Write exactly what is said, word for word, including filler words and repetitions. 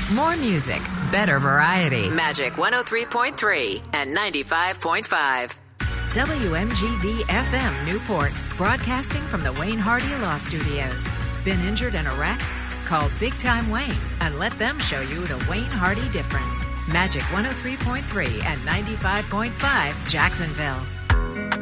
More music, better variety. Magic one oh three point three and ninety-five point five. W M G V F M Newport, broadcasting from the Wayne Hardy Law Studios. Been injured in a wreck? Call Big Time Wayne and let them show you the Wayne Hardy difference. Magic one oh three point three and ninety-five point five Jacksonville.